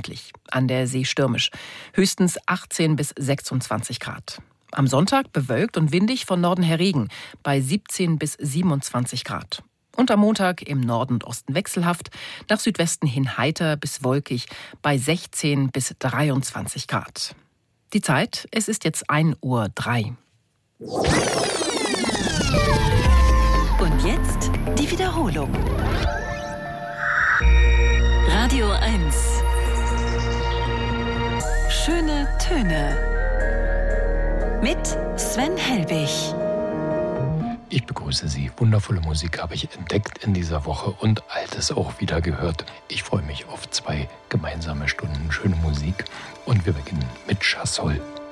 freundlich, an der See stürmisch. Höchstens 18 bis 26 Grad. Am Sonntag bewölkt und windig, von Norden her Regen bei 17 bis 27 Grad. Und am Montag im Norden und Osten wechselhaft, nach Südwesten hin heiter bis wolkig bei 16 bis 23 Grad. Die Zeit, es ist jetzt 1:03 Uhr. Und jetzt die Wiederholung. Radio 1. Schöne Töne. Mit Sven Helbig. Ich begrüße Sie. Wundervolle Musik habe ich entdeckt in dieser Woche und Altes auch wieder gehört. Ich freue mich auf 2 gemeinsame Stunden schöne Musik und wir beginnen mit Chassol.